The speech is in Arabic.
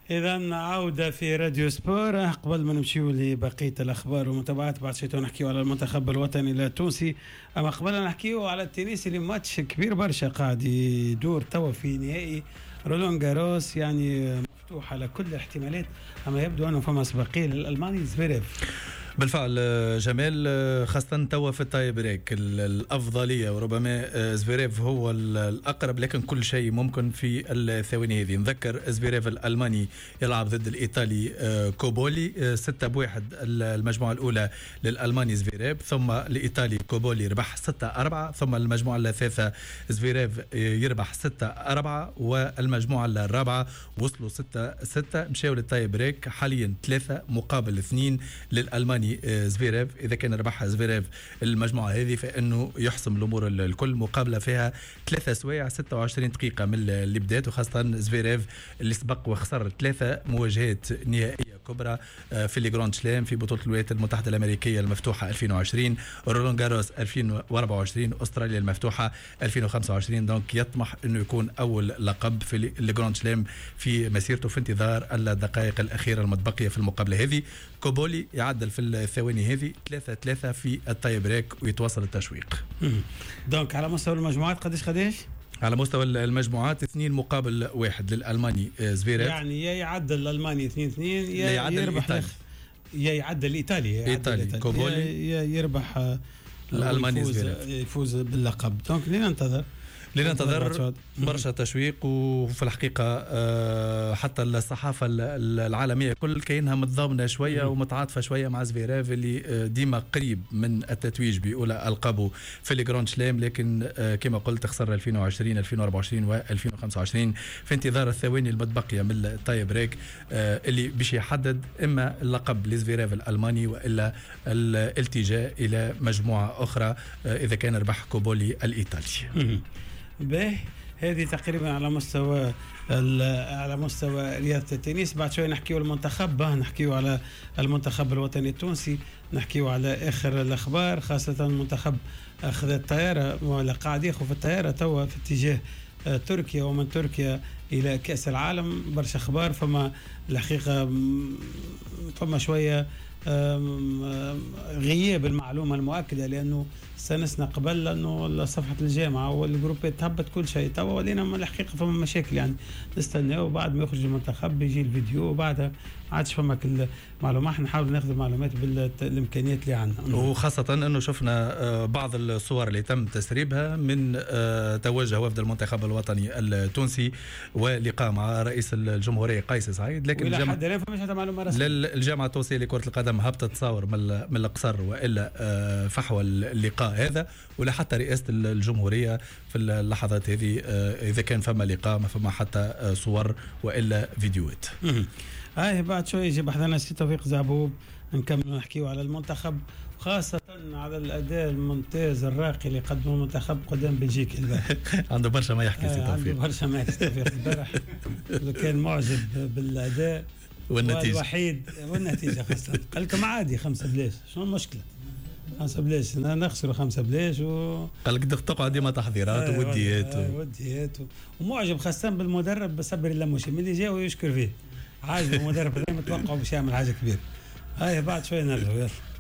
إذا عودة في راديو سبور. قبل ما نمشيو لبقية الأخبار والمتابعات بعد شوية نحكيو على المنتخب الوطني التونسي، أما قبل نحكيو على التنس اللي ماتش كبير برشا قاعد يدور توا في نهائي رولان جاروس، يعني مفتوح على كل الاحتمالات، أما يبدو أنه فما سباقية للألماني زفيريف. بالفعل جمال، خاصة توا في التاي بريك الأفضلية وربما زفيريف هو الأقرب، لكن كل شيء ممكن في الثواني هذه. نذكر زفيريف الألماني يلعب ضد الإيطالي كوبولي 6-1 المجموعة الأولى للألماني زفيريف، ثم الإيطالي كوبولي ربح 6-4، ثم المجموعة الثالثة زفيريف يربح 6-4، والمجموعة الرابعة وصلوا 6-6 مشاو للتاي بريك. حاليا 3-2 للألماني زفيريف. إذا كان ربح زفيريف المجموعة هذه فإنه يحسم الأمور الكل. مقابلة فيها 3 سوايع 26 دقيقة من اللي بدات، وخاصة زفيريف اللي سبق وخسر 3 مواجهات نهائية كبرى في لي جراند سلام في بطولة الولايات المتحدة الأمريكية المفتوحة 2020، رولان جاروس 2024، أستراليا المفتوحة 2025. دونك يطمح أنه يكون أول لقب في لي جراند سلام في مسيرته، في انتظار الدقائق الأخيرة المتبقية في المقابلة هذه. كوبولي يعدل في الثواني هذه 3-3 في التاي بريك ويتواصل التشويق. دونك على مستوى المجموعات قديش؟ على مستوى المجموعات 2-1 للألماني زفيريف، يعني يا يعدل الألماني 2-2 يا يربح يا يعدل الإيطالي كوبولي يا يربح الألماني يفوز باللقب. دونك لننتظر برشا تشويق. وفي الحقيقة حتى الصحافة العالمية كل كأنها متضامنة شوية ومتعاطفة شوية مع زفيريف اللي ديما قريب من التتويج بأولى ألقابه في الجراند سلام، لكن كما قلت خسر 2020 2024 و2025 في انتظار الثواني المتبقية من التاي بريك اللي باش يحدد إما اللقب لزفيريف الألماني وإلا الالتجاء إلى مجموعة أخرى إذا كان ربح كوبولي الإيطالي. باهي، هذه تقريبا على مستوى رياضة التنس. بعد شوي نحكيو المنتخب، نحكيو على المنتخب الوطني التونسي، نحكيو على آخر الأخبار، خاصة المنتخب أخذ الطيارة ولا قاعد ياخذ في الطيارة توا في اتجاه تركيا، ومن تركيا إلى كأس العالم. برشا أخبار، فما الحقيقة فما شوية غياب المعلومة المؤكدة، لأنه استنسنا قبل أنه صفحة الجامعة والجروبات تهبط كل شيء. توا ولينا من الحقيقة فما مشاكل، يعني نستناو بعد ما يخرج المنتخب بيجي الفيديو وبعدها ما عادش فما كل معلومات. احنا نحاول ناخذ المعلومات بالامكانيات اللي عندنا، وخاصة انه شفنا بعض الصور اللي تم تسريبها من توجه وفد المنتخب الوطني التونسي ولقاء مع رئيس الجمهورية قيس سعيد، لكن لحد الآن فماش هذا معلومة رسمية. الجامعة التونسية لكرة القدم هبطت تصور من القصر والا فحوى اللقاء هذا، ولا حتى رئاسة الجمهورية في اللحظات هذه اذا كان فما لقاء ما فما حتى صور والا فيديوهات. بعد شوي يجي بحثنا سي توفيق زعبوب نكمل نحكيو على المنتخب، خاصة على الأداء الممتاز الراقي اللي قدمه المنتخب قدام بلجيكا البارح. عنده برشا ما يحكي سي توفيق. عنده برشا ما يحكي سي توفيق البارح، كان معجب بالأداء والنتيجة خاصة. قال لكم عادي 5-0، شنو المشكلة؟ 5-0 نخسروا 5-0 قال لك تقعد ديما تحضيرات ووديات ومعجب خاصة بالمدرب بصبر الله مشي من اللي جا ويشكر فيه. عاجب المدرب، متوقع باش يعمل حاجة كبيرة. بعد شوي نرجعوا يلا.